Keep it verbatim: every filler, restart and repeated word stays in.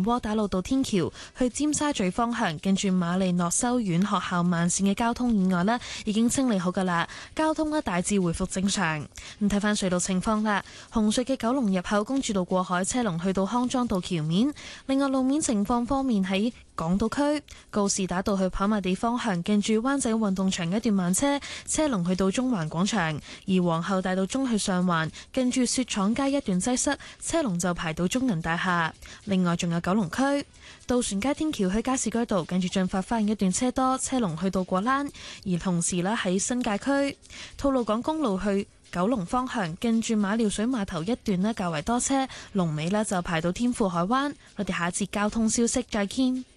窩打老道天橋去尖沙咀方向，近住瑪利諾修院學校慢線嘅交通意外呢已經清理好噶啦，交通呢大致回復正常。咁睇翻隧道情況啦，紅隧嘅九龍入口公主道過海車龍去到康莊道橋面。另外路面情況方面，喺港島區告士打道去跑馬地方向，近住灣仔運動場一段慢車，車龍去到中環廣場；而皇后大道中去上環，近住雪廠街一段擠塞，車龍就排到中銀大廈。另外仲有九龍區渡船街天橋去加士居道，近住進發花園一段車多，車龍去到果欄。而同時呢，喺新界區吐露港公路去九龍方向，近住馬料水碼頭一段呢較為多車，龍尾呢就排到天賦海灣。我哋下一節交通消息再見。